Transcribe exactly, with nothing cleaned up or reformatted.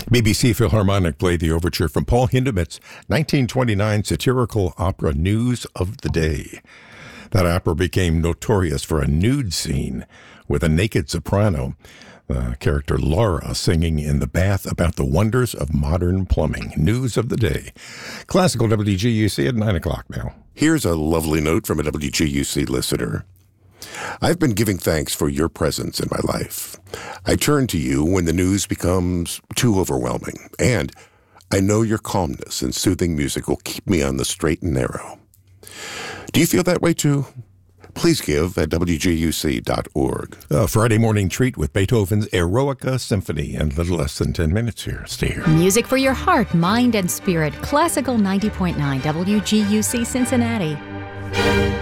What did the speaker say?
B B C Philharmonic played the overture from Paul Hindemith's nineteen twenty-nine satirical opera News of the Day. That opera became notorious for a nude scene with a naked soprano, the character Laura, singing in the bath about the wonders of modern plumbing. News of the Day. Classical W G U C at nine o'clock now. Here's a lovely note from a W G U C listener. I've been giving thanks for your presence in my life. I turn to you when the news becomes too overwhelming, and I know your calmness and soothing music will keep me on the straight and narrow. Do you feel that way too? Please give at W G U C dot org. A Friday morning treat with Beethoven's Eroica Symphony in little less than ten minutes here. Stay here. Music for your heart, mind, and spirit. Classical ninety point nine W G U C Cincinnati.